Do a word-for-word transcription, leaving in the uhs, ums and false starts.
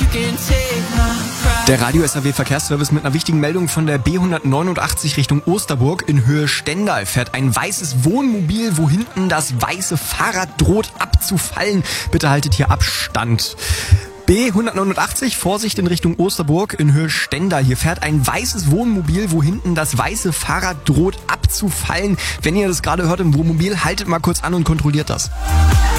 Der Radio-S A W-Verkehrsservice mit einer wichtigen Meldung von der B hundertneunundachtzig Richtung Osterburg. In Höhe Stendal fährt ein weißes Wohnmobil, wo hinten das weiße Fahrrad droht abzufallen. Bitte haltet hier Abstand. B hundertneunundachtzig, Vorsicht in Richtung Osterburg in Höhe Stendal. Hier fährt ein weißes Wohnmobil, wo hinten das weiße Fahrrad droht abzufallen. Wenn ihr das gerade hört im Wohnmobil, haltet mal kurz an und kontrolliert das.